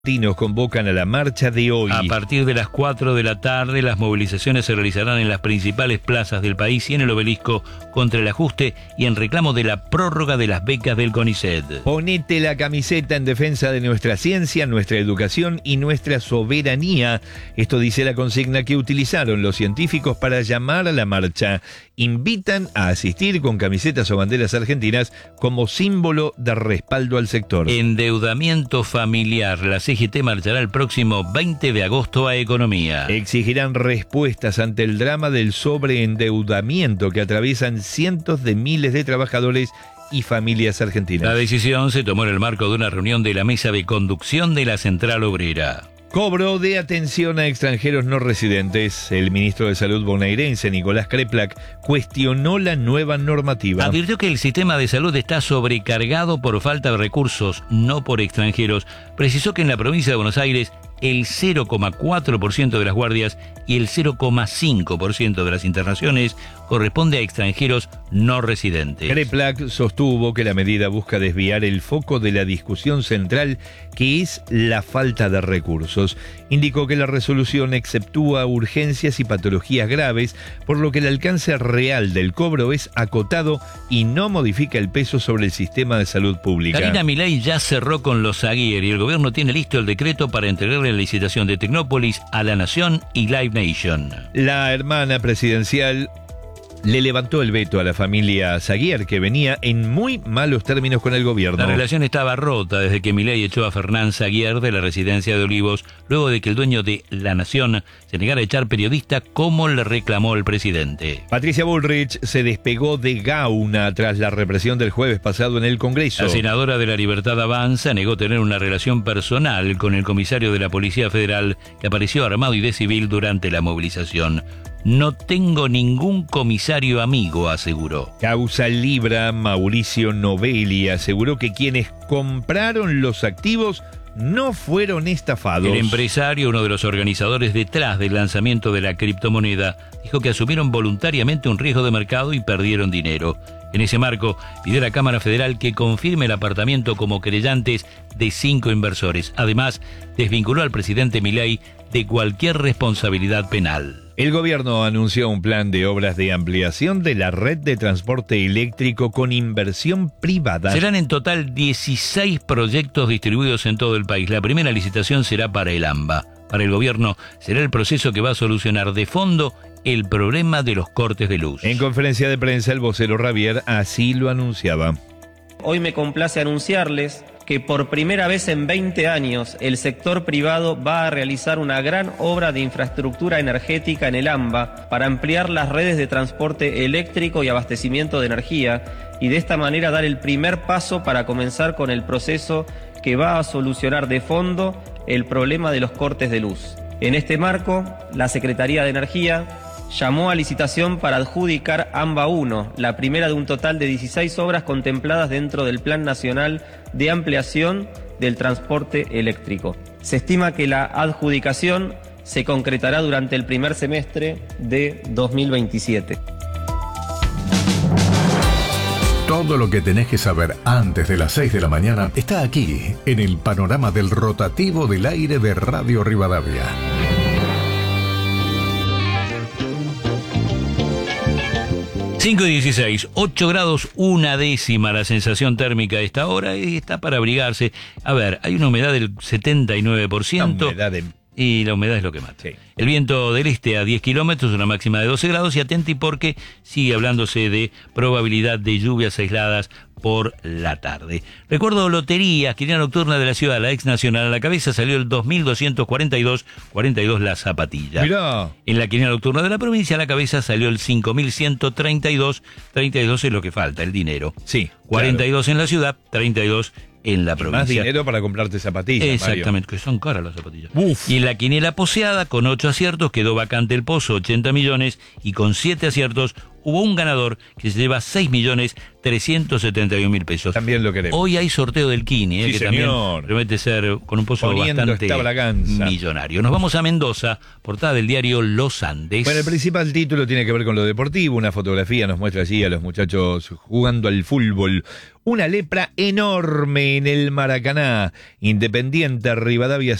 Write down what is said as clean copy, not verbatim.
Nos convocan a la marcha de hoy. A partir de las 4 de la tarde, las movilizaciones se realizarán en las principales plazas del país y en el Obelisco contra el ajuste y en reclamo de la prórroga de las becas del CONICET. Ponete la camiseta en defensa de nuestra ciencia, nuestra educación y nuestra soberanía. Esto dice la consigna que utilizaron los científicos para llamar a la marcha. Invitan a asistir con camisetas o banderas argentinas como símbolo de respaldo al sector. Endeudamiento familiar. La CGT marchará el próximo 20 de agosto a Economía. Exigirán respuestas ante el drama del sobreendeudamiento que atraviesan cientos de miles de trabajadores y familias argentinas. La decisión se tomó en el marco de una reunión de la mesa de conducción de la Central Obrera. Cobro de atención a extranjeros no residentes. El ministro de Salud bonaerense, Nicolás Kreplak, cuestionó la nueva normativa. Advirtió que el sistema de salud está sobrecargado por falta de recursos, no por extranjeros. Precisó que en la provincia de Buenos Aires el 0,4% de las guardias y el 0,5% de las internaciones corresponde a extranjeros no residentes. Kreplak sostuvo que la medida busca desviar el foco de la discusión central, que es la falta de recursos. Indicó que la resolución exceptúa urgencias y patologías graves, por lo que el alcance real del cobro es acotado y no modifica el peso sobre el sistema de salud pública. Karina Milei ya cerró con los Zaguier y el gobierno tiene listo el decreto para entregarle la licitación de Tecnópolis a La Nación y Live Nation. La hermana presidencial le levantó el veto a la familia Zaguier, que venía en muy malos términos con el gobierno. La relación estaba rota desde que Milei echó a Fernán Zaguier de la residencia de Olivos, luego de que el dueño de La Nación se negara a echar periodista como le reclamó el presidente. Patricia Bullrich se despegó de Gauna tras la represión del jueves pasado en el Congreso. La senadora de La Libertad Avanza negó tener una relación personal con el comisario de la Policía Federal que apareció armado y de civil durante la movilización. No tengo ningún comisario amigo, aseguró. Causa Libra, Mauricio Novelli aseguró que quienes compraron los activos no fueron estafados. El empresario, uno de los organizadores detrás del lanzamiento de la criptomoneda, dijo que asumieron voluntariamente un riesgo de mercado y perdieron dinero. En ese marco, pidió a la Cámara Federal que confirme el apartamiento como querellantes de 5 inversores. Además, desvinculó al presidente Milei de cualquier responsabilidad penal. El gobierno anunció un plan de obras de ampliación de la red de transporte eléctrico con inversión privada. Serán en total 16 proyectos distribuidos en todo el país. La primera licitación será para el AMBA. Para el gobierno será el proceso que va a solucionar de fondo el problema de los cortes de luz. En conferencia de prensa, el vocero Ravier así lo anunciaba. Hoy me complace anunciarles que por primera vez en 20 años el sector privado va a realizar una gran obra de infraestructura energética en el AMBA para ampliar las redes de transporte eléctrico y abastecimiento de energía y de esta manera dar el primer paso para comenzar con el proceso que va a solucionar de fondo el problema de los cortes de luz. En este marco, la Secretaría de Energía llamó a licitación para adjudicar AMBA 1, la primera de un total de 16 obras contempladas dentro del Plan Nacional de Ampliación del Transporte Eléctrico. Se estima que la adjudicación se concretará durante el primer semestre de 2027. Todo lo que tenés que saber antes de las 6 de la mañana está aquí, en el panorama del rotativo del aire de Radio Rivadavia. Cinco y 16, 8 grados, 1/10 la sensación térmica a esta hora y está para abrigarse. A ver, hay una humedad del 79%. Y la humedad es lo que mata. Sí. El viento del este a 10 kilómetros, una máxima de 12 grados, y atenti porque sigue hablándose de probabilidad de lluvias aisladas por la tarde. Recuerdo loterías, quiniela nocturna de la ciudad, la ex nacional, a la cabeza salió el 2242 la zapatilla. Mirá. En la quiniela nocturna de la provincia, a la cabeza salió el 5132, 32 es lo que falta, el dinero. Sí, 42 en la ciudad, 32 en la provincia. Más dinero para comprarte zapatillas, Exactamente, Mario. que son caras las zapatillas. Uf. Y en la quiniela poseada, con 8 aciertos, quedó vacante el pozo, 80 millones, y con 7 aciertos, hubo un ganador que se lleva 6.371.000 pesos. También lo queremos. Hoy hay sorteo del Kini, Sí, que señor. también promete ser con un pozo Poniendo bastante Establaganza. millonario. Nos vamos a Mendoza, portada del diario Los Andes. Bueno, el principal título tiene que ver con lo deportivo. Una fotografía nos muestra allí a los muchachos jugando al fútbol. Una lepra enorme en el Maracaná. Independiente Rivadavia